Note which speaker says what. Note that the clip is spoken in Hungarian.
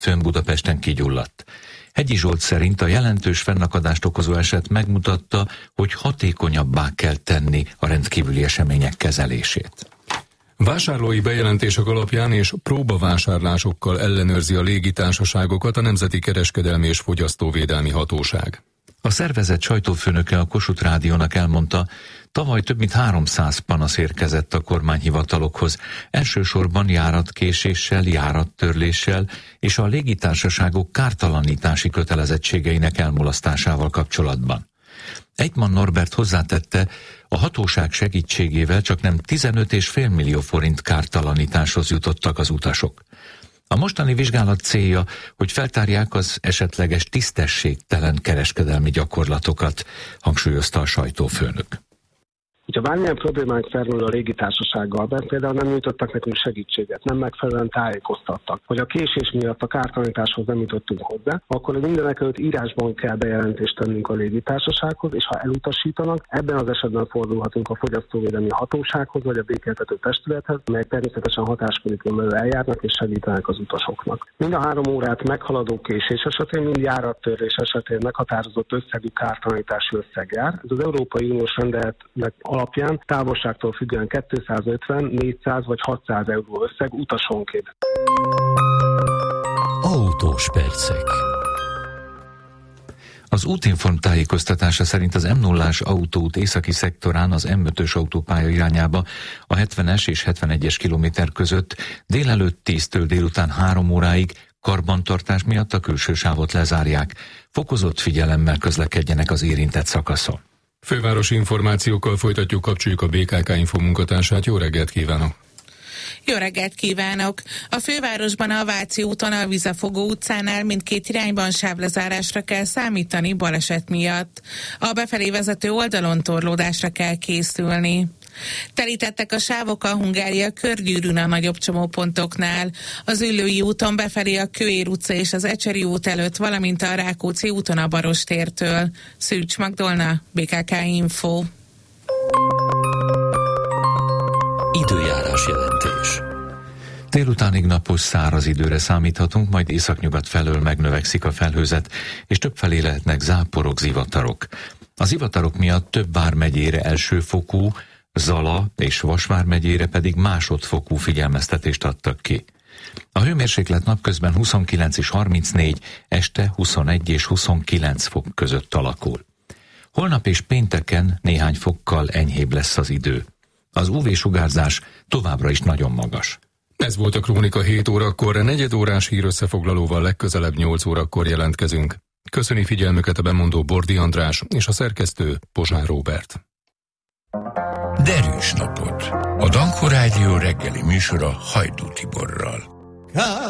Speaker 1: Fönn-Budapesten kigyulladt. Hegyi Zsolt szerint a jelentős fennakadást okozó eset megmutatta, hogy hatékonyabbá kell tenni a rendkívüli események kezelését.
Speaker 2: Vásárlói bejelentések alapján és próbavásárlásokkal ellenőrzi a légitársaságokat a Nemzeti Kereskedelmi és Fogyasztóvédelmi Hatóság.
Speaker 1: A szervezet sajtófőnöke a Kossuth Rádiónak elmondta, tavaly több mint 300 panasz érkezett a kormányhivatalokhoz, elsősorban járatkéséssel, járattörléssel és a légitársaságok kártalanítási kötelezettségeinek elmulasztásával kapcsolatban. Egyman Norbert hozzátette, a hatóság segítségével csaknem 15,5 millió forint kártalanításhoz jutottak az utasok. A mostani vizsgálat célja, hogy feltárják az esetleges tisztességtelen kereskedelmi gyakorlatokat, hangsúlyozta a sajtófőnök.
Speaker 3: Hogyha bármilyen problémánk felmerül a légitársasággal, mert például nem nyújtottak nekünk segítséget, nem megfelelően tájékoztattak, hogy a késés miatt a kártalanításhoz nem jutottunk hozzá, akkor mindenekelőtt írásban kell bejelentést tennünk a légitársasághoz, és ha elutasítanak, ebben az esetben fordulhatunk a Fogyasztóvédelmi Hatósághoz, vagy a békéltető testülethez, melyek természetesen hatáskörükön belül eljárnak és segítenek az utasoknak. Mind a 3 órát meghaladó késés esetén, mind járattörlés esetén meghatározott összegű kártalanítási összeg jár. Ez az Európai Uniós rendeletnek alapján távolságtól függően 250, 400 vagy 600 euró összeg utasonként.
Speaker 4: Autós percek.
Speaker 1: Az Útinform tájékoztatása szerint az M0-ás autóút északi szektorán az M5-ös autópálya irányába a 70-es és 71-es kilométer között délelőtt 10-től délután 3 óráig karbantartás miatt a külső sávot lezárják. Fokozott figyelemmel közlekedjenek az érintett szakaszon.
Speaker 2: Fővárosi információkkal folytatjuk, kapcsoljuk a BKK Info munkatársát. Jó reggelt kívánok!
Speaker 5: Jó reggelt kívánok! A fővárosban a Váci úton a Vizefogó utcánál mindkét irányban sávlezárásra kell számítani baleset miatt. A befelé vezető oldalon torlódásra kell készülni. Telítettek a sávok a Hungária körgyűrűn a nagyobb csomópontoknál, az Üllői úton befelé a Kőér utca és az Ecseri út előtt, valamint a Rákóczi úton a Barostértől. Szűcs Magdolna, BKK Info.
Speaker 4: Időjárás jelentés.
Speaker 1: Délutánig napos száraz időre számíthatunk, majd északnyugat felől megnövekszik a felhőzet, és többfelé lehetnek záporok, zivatarok. Az zivatarok miatt több vármegyére elsőfokú, Zala és Vasvár megyére pedig másodfokú figyelmeztetést adtak ki. A hőmérséklet napközben 29 és 34, este 21 és 29 fok között alakul. Holnap és pénteken néhány fokkal enyhébb lesz az idő. Az UV-sugárzás továbbra is nagyon magas.
Speaker 2: Ez volt a Krónika 7 órakor, 4 órás hírösszefoglalóval legközelebb 8 órakor jelentkezünk. Köszöni figyelmüket a bemondó Bordi András és a szerkesztő Pozsár Róbert.
Speaker 4: Derűs napot! A Danko Rádió reggeli műsora Hajdú Tiborral.